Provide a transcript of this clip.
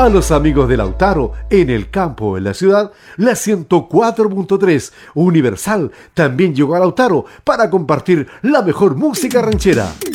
A los amigos de Lautaro, en el campo o en la ciudad, la 104.3 Universal también llegó a Lautaro para compartir la mejor música ranchera.